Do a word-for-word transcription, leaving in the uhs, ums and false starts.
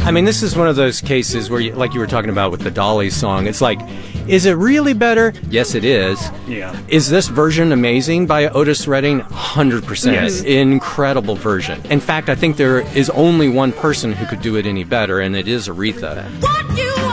I mean, this is one of those cases where, you, like you were talking about with the Dolly song, it's like, is it really better? Yes, it is. Yeah. Is this version amazing by Otis Redding? one hundred percent. Yes. Incredible version. In fact, I think there is only one person who could do it any better, and it is Aretha. What you